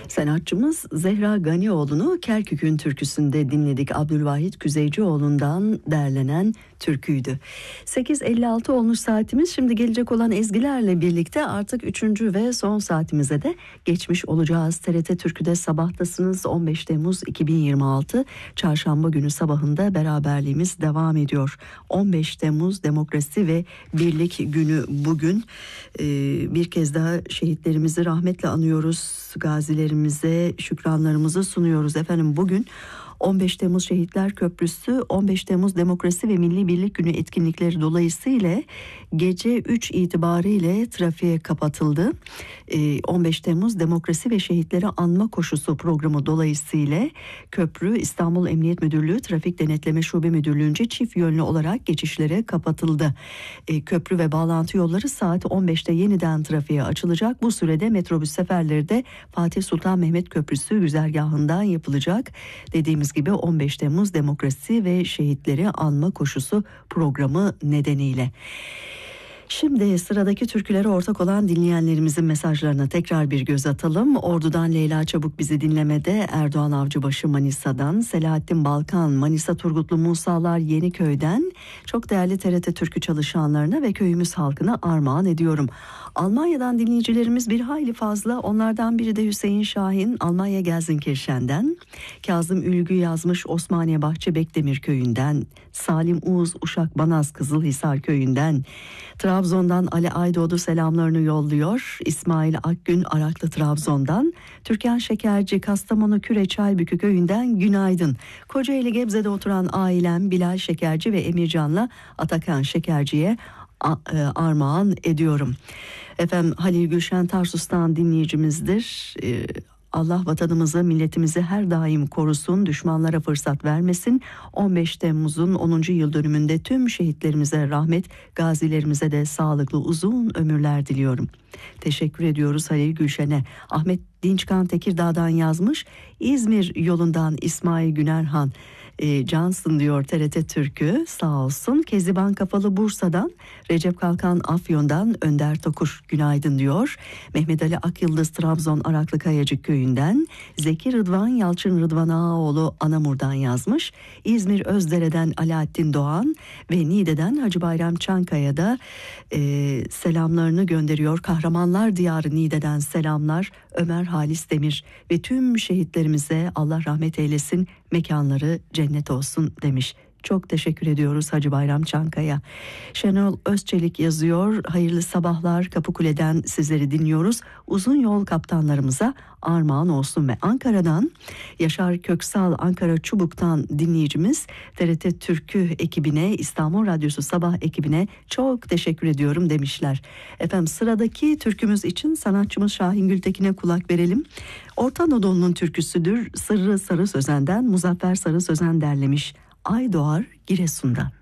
Sanatçımız Zehra Ganioğlu'nu Kerkük'ün türküsünde dinledik. Abdülvahit Küzeycioğlu'ndan derlenen türküydü. 8.56 olmuş saatimiz. Şimdi gelecek olan ezgilerle birlikte artık 3. ve son saatimize de geçmiş olacağız. TRT Türkü'de sabahtasınız. 15 Temmuz 2026 Çarşamba günü sabahında beraberliğimiz devam ediyor. 15 Temmuz Demokrasi ve Birlik Günü bugün. Bir kez daha şehitlerimizi rahmetle anıyoruz. Gazilerimize şükranlarımızı sunuyoruz. Efendim bugün 15 Temmuz Şehitler Köprüsü 15 Temmuz Demokrasi ve Milli Birlik Günü etkinlikleri dolayısıyla gece 3 itibariyle trafiğe kapatıldı. 15 Temmuz Demokrasi ve Şehitleri Anma Koşusu programı dolayısıyla köprü İstanbul Emniyet Müdürlüğü Trafik Denetleme Şube Müdürlüğü'nce çift yönlü olarak geçişlere kapatıldı. Köprü ve bağlantı yolları saat 15'te yeniden trafiğe açılacak. Bu sürede metrobüs seferleri de Fatih Sultan Mehmet Köprüsü güzergahından yapılacak. Dediğimiz gibi 15 Temmuz Demokrasi ve Şehitleri Anma Koşusu programı nedeniyle. Şimdi sıradaki türkülere ortak olan dinleyenlerimizin mesajlarına tekrar bir göz atalım. Ordu'dan Leyla Çabuk bizi dinlemede, Erdoğan Avcıbaşı Manisa'dan, Selahattin Balkan Manisa Turgutlu Musalar Yeniköy'den çok değerli TRT Türkü çalışanlarına ve köyümüz halkına armağan ediyorum. Almanya'dan dinleyicilerimiz bir hayli fazla. Onlardan biri de Hüseyin Şahin Almanya Gelsenkirchen'den, Kazım Ülgü yazmış Osmaniye Bahçe Bekdemir Köyü'nden, Salim Uğuz Uşak Banaz Kızılhisar Köyü'nden, Trabzon'dan Ali Aydoğdu selamlarını yolluyor. İsmail Akgün Araklı Trabzon'dan, Türkan Şekerci Kastamonu Küre Çaybükü Köyü'nden günaydın. Kocaeli Gebze'de oturan ailem Bilal Şekerci ve Emircan'la Atakan Şekerci'ye armağan ediyorum. Efendim Halil Gülşen Tarsus'tan dinleyicimizdir. Allah vatanımızı, milletimizi her daim korusun, düşmanlara fırsat vermesin. 15 Temmuz'un 10. yıl dönümünde tüm şehitlerimize rahmet, gazilerimize de sağlıklı uzun ömürler diliyorum. Teşekkür ediyoruz Halil Gülşen'e. Ahmet Dinçkan Tekirdağ'dan yazmış. İzmir yolundan İsmail Günerhan cansın diyor TRT Türkü, sağ olsun. Keziban Kafalı Bursa'dan, Recep Kalkan Afyon'dan Önder Tokur günaydın diyor. Mehmet Ali Akyıldız Trabzon Araklı Kayacık Köyü'nden, Zeki Rıdvan Yalçın Rıdvan Ağaoğlu Anamur'dan yazmış. İzmir Özdere'den Alaaddin Doğan ve Niğde'den Hacı Bayram Çankaya'da selamlarını gönderiyor. Kahramanlar Diyarı Niğde'den selamlar Ömer Halis Demir ve tüm şehitlerimize Allah rahmet eylesin, mekanları cennet olsun demiş. Çok teşekkür ediyoruz Hacı Bayram Çankaya. Şenol Özçelik yazıyor. Hayırlı sabahlar, Kapıkule'den sizleri dinliyoruz. Uzun yol kaptanlarımıza armağan olsun. Ve Ankara'dan Yaşar Köksal Ankara Çubuk'tan dinleyicimiz TRT Türkü ekibine, İstanbul Radyosu Sabah ekibine çok teşekkür ediyorum demişler. Efendim sıradaki türkümüz için sanatçımız Şahin Gültekin'e kulak verelim. Orta Anadolu'nun türküsüdür. Sırrı Sarı Sözen'den Muzaffer Sarı Sözen derlemiş. Ay doğar Giresun'dan.